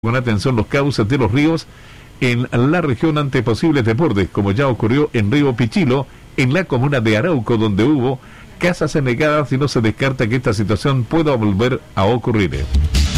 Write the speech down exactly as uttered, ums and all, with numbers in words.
con atención los cauces de los ríos en la región ante posibles desbordes, como ya ocurrió en Río Pichilo, en la comuna de Arauco, donde hubo casas anegadas y no se descarta que esta situación pueda volver a ocurrir.